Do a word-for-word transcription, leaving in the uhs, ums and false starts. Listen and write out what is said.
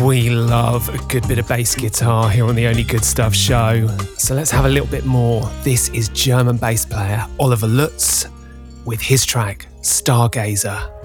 We love a good bit of bass guitar here on the Only Good Stuff show. So let's have a little bit more. This is German bass player Oliver Lutz with his track Stargazer.